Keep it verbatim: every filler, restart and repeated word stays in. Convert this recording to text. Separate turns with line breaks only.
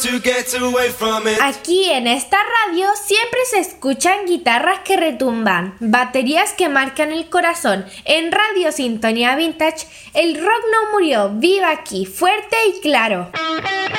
Aquí en esta radio siempre se escuchan guitarras que retumban, baterías que marcan el corazón. En Radio Sintonía Vintage, el rock no murió, vive aquí, fuerte y claro.